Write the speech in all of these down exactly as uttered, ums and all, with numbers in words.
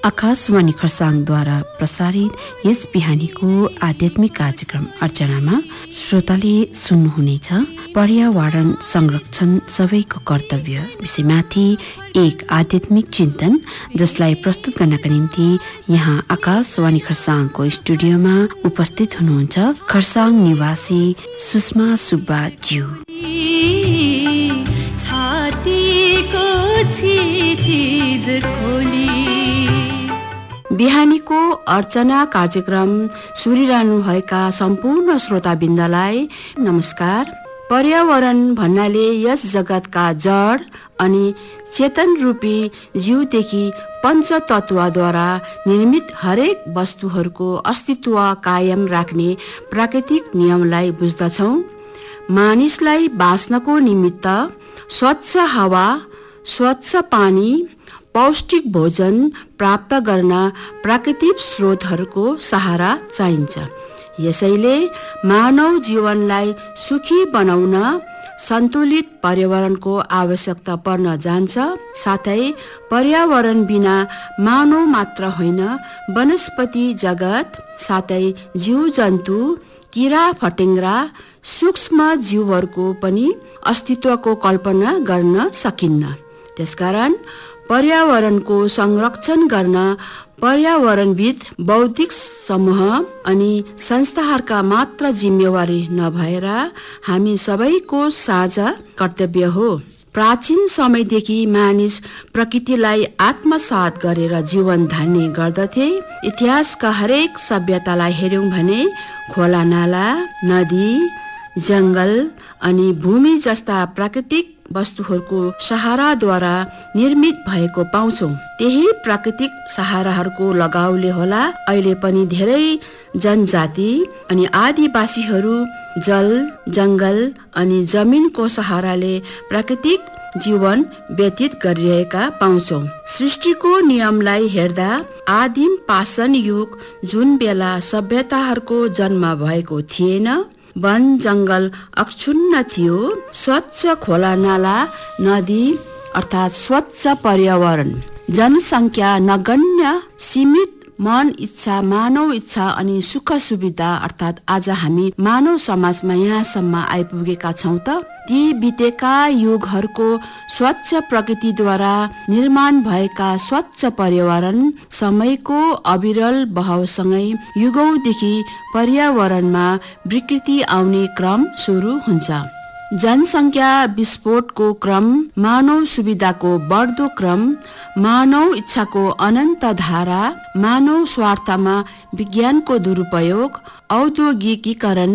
आकाशवाणी खरसाङद्वारा प्रसारित यस बिहानीको आध्यात्मिक कार्यक्रम अर्चनामा श्रोताले सुन्नुहुनेछ पर्यावरण संरक्षण सबैको कर्तव्य विषयमाथि एक आध्यात्मिक चिन्तन, जसलाई प्रस्तुत गर्नका निम्ति यहाँ आकाशवाणी खरसाङको स्टुडियोमा उपस्थित हुनुहुन्छ खरसाङ निवासी सुषमा सुब्बा ज्यू। बिहानीको अर्चना कार्यक्रम सुनिरहनु भएका सम्पूर्ण श्रोताबिन्दलाई नमस्कार। पर्यावरण भन्नाले यस जगतका जड अनि चेतन रूपी जीवदेखि पञ्चतत्वद्वारा निर्मित हरेक वस्तुहरूको अस्तित्व कायम राख्ने प्राकृतिक नियमलाई बुझ्दछौँ। मानिसलाई बाँच्नको निमित्त स्वच्छ हावा, स्वच्छ पानी, पौष्टिक भोजन प्राप्त गर्न प्राकृतिक स्रोतहरूको सहारा चाहिन्छ। यसैले मानव जीवनलाई सुखी बनाउन सन्तुलित पर्यावरणको आवश्यकता पर्न जान्छ। साथै पर्यावरण बिना मानव मात्र होइन, वनस्पति जगत साथै जीवजन्तु, किरा फटेङ्ग्रा, सूक्ष्म जीवहरूको पनि अस्तित्वको कल्पना गर्न सकिन्न। त्यसकारण पर्यावरणको संरक्षण गर्न पर्यावरणविद, बौद्धिक समूह अनि संस्थाहरूका मात्र जिम्मेवारी नभएर हामी सबैको साझा कर्तव्य हो। प्राचीन समयदेखि मानिस प्रकृतिलाई आत्मसात गरेर जीवन धान्ने गर्दथे। इतिहासका हरेक सभ्यतालाई हेर्यौं भने खोला नाला, नदी, जंगल अनि भूमि जस्ता प्राकृतिक वस्तुहरूको सहाराद्वारा निर्मित भएको पाउँछौं। त्यही प्राकृतिक सहाराहरूको लगाउले होला अहिले पनि धेरै जनजाति अनि आदिवासीहरू जल, जंगल अनि जमिनको सहाराले प्राकृतिक जीवन व्यतीत गरिरहेका पाउँछौं। सृष्टिको नियमलाई हेर्दा आदिम पाषाण युग जुन बेला सभ्यताहरूको जन्म भएको थिएन, वन जंगल अक्षुण्ण थियो, स्वच्छ खोला नाला, नदी अर्थात स्वच्छ पर्यावरण, जनसंख्या नगण्य, सीमित मन इच्छा, मानव इच्छा अनि सुख सुविधा अर्थात आज हामी मानव समाजमा यहाँसम्म आइपुगेका छौं त ती बितेका युगहरूको स्वच्छ प्रकृतिद्वारा निर्माण भएका स्वच्छ पर्यावरण समयको अविरल बहावसँगै युगौंदेखि पर्यावरणमा विकृति आउने क्रम सुरु हुन्छ। जनसंख्या विस्फोटको क्रम, मानव सुविधाको बढ्दो क्रम, मानव इच्छाको अनन्त धारा, मानव स्वार्थमा विज्ञानको दुरुपयोग, औद्योगिकीकरण,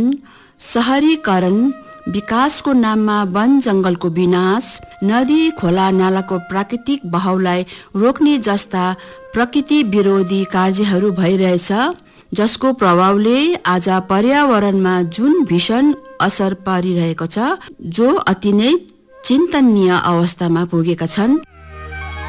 शहरीकरण, विकासको नाममा वन जंगलको विनाश, नदी खोला नालाको प्राकृतिक बहावलाई रोक्ने जस्ता प्रकृति विरोधी कार्यहरू भइरहेछ, जसको प्रभावले आज पर्यावरणमा जुन भीषण असर परिरहेको छ, जो अति नै चिन्तनीय अवस्थामा पुगेका छन्।